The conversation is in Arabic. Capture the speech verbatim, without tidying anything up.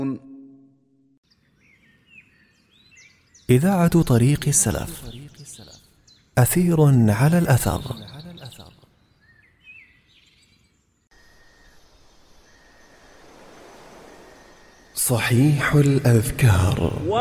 إذاعة طريق السلف، أثير على الأثر. صحيح الأذكار.